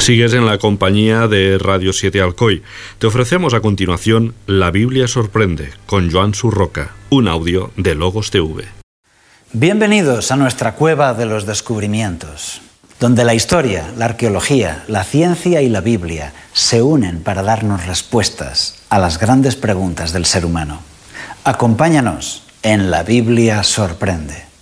Sigues en la compañía de Radio 7 Alcoy. Te ofrecemos a continuación La Biblia Sorprende, con Joan Surroca, un audio de Logos TV. Bienvenidos a nuestra cueva de los descubrimientos, donde la historia, la arqueología, la ciencia y la Biblia se unen para darnos respuestas a las grandes preguntas del ser humano. Acompáñanos en La Biblia Sorprende.